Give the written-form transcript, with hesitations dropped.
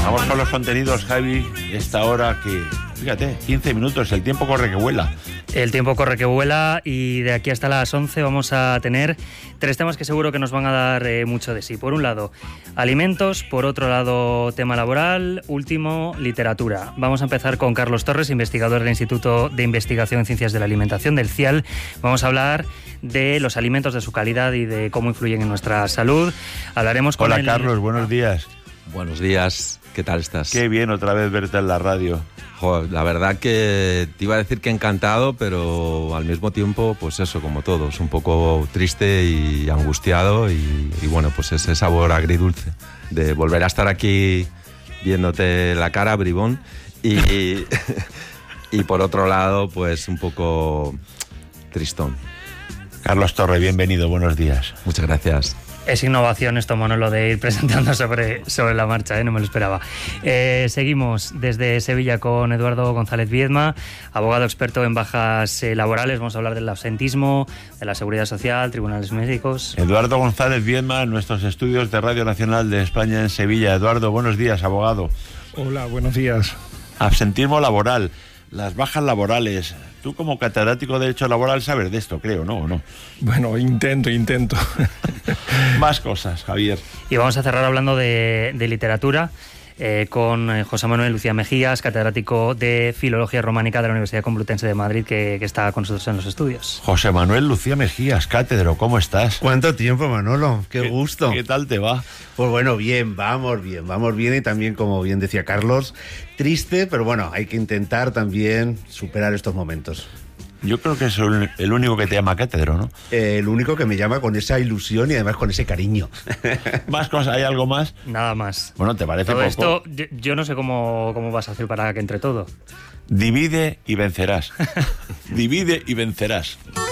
Vamos con los contenidos, Javi, esta hora que, fíjate, 15 minutos, el tiempo corre que vuela. El tiempo corre que vuela y de aquí hasta las 11 vamos a tener 3 temas que seguro que nos van a dar mucho de sí. Por un lado, alimentos, por otro lado, tema laboral, último, literatura. Vamos a empezar con Carlos Torres, investigador del Instituto de Investigación en Ciencias de la Alimentación, del CIAL. Vamos a hablar de los alimentos, de su calidad y de cómo influyen en nuestra salud. Hablaremos con Hola, Carlos, buenos días. Buenos días, ¿qué tal estás? Qué bien otra vez verte en la radio. Joder, la verdad que te iba a decir que encantado, pero al mismo tiempo, pues eso, como todos, un poco triste y angustiado y bueno, pues ese sabor agridulce de volver a estar aquí viéndote la cara, bribón, y por otro lado, pues un poco tristón. Carlos Torres, bienvenido, buenos días. Muchas gracias. Es innovación esto, Manolo, de ir presentando sobre la marcha, no me lo esperaba. Seguimos desde Sevilla con Eduardo González Viedma, abogado experto en bajas laborales. Vamos a hablar del absentismo, de la seguridad social, tribunales médicos. Eduardo González Viedma, en nuestros estudios de Radio Nacional de España en Sevilla. Eduardo, buenos días, abogado. Hola, buenos días. Absentismo laboral, las bajas laborales. Tú como catedrático de Derecho Laboral sabes de esto, creo, ¿no? ¿O no? Bueno, intento. Más cosas, Javier. Y vamos a cerrar hablando de literatura con José Manuel Lucía Mejías, catedrático de Filología Románica de la Universidad Complutense de Madrid, que está con nosotros en los estudios. José Manuel Lucía Mejías, catedro, ¿cómo estás? ¿Cuánto tiempo, Manolo? Qué gusto. ¿Qué tal te va? Pues bueno, vamos bien y también, como bien decía Carlos, triste, pero bueno, hay que intentar también superar estos momentos. Yo creo que es el único que te llama catedro, ¿no? El único que me llama con esa ilusión y además con ese cariño. ¿Más cosas? ¿Hay algo más? Nada más. Bueno, ¿te parece todo poco? Esto, yo no sé cómo vas a hacer para que entre todo. Divide y vencerás. Divide y vencerás.